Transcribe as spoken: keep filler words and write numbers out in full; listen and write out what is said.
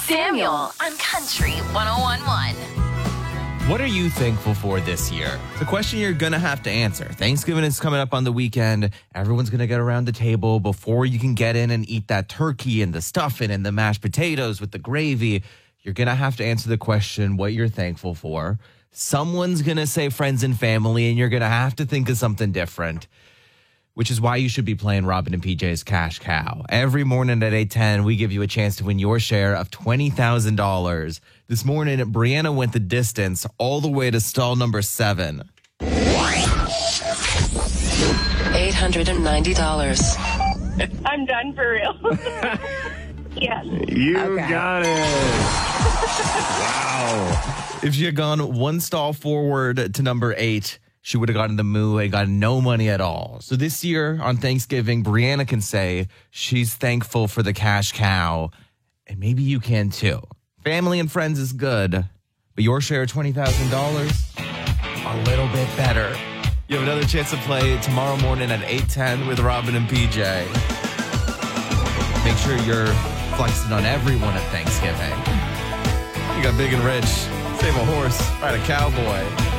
Samuel on Country one oh one point one. What are you thankful for this year? It's a question you're going to have to answer. Thanksgiving is coming up on the weekend. Everyone's going to get around the table before you can get in and eat that turkey and the stuffing and the mashed potatoes with the gravy. You're going to have to answer the question what you're thankful for. Someone's going to say friends and family, and you're going to have to think of something different, which is why you should be playing Robin and P J's Cash Cow. Every morning at eight ten, we give you a chance to win your share of twenty thousand dollars. This morning, Brianna went the distance all the way to stall number seven. eight hundred ninety dollars. I'm done for real. Yes. You Okay. got it. Wow. If she had gone one stall forward to number eight, she would have gotten the moo and got no money at all. So this year on Thanksgiving, Brianna can say she's thankful for the Cash Cow, and maybe you can too. Family and friends is good, but your share of twenty thousand dollars, a little bit better. You have another chance to play tomorrow morning at eight ten with Robin and P J. Make sure you're flexing on everyone at Thanksgiving. You got big and rich. Save a horse, ride a cowboy.